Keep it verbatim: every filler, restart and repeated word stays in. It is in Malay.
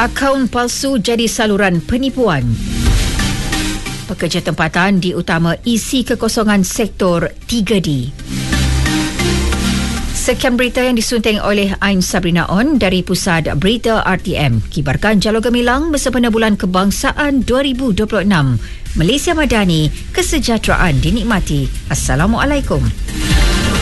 Akaun palsu jadi saluran penipuan. Pekerja tempatan diutama isi kekosongan sektor tiga D. Sekian berita yang disunting oleh Ain Sabrina On dari Pusat Berita R T M. Kibarkan Jalur Gemilang bersempena Bulan Kebangsaan dua ribu dua puluh enam. Malaysia Madani, kesejahteraan dinikmati. Assalamualaikum.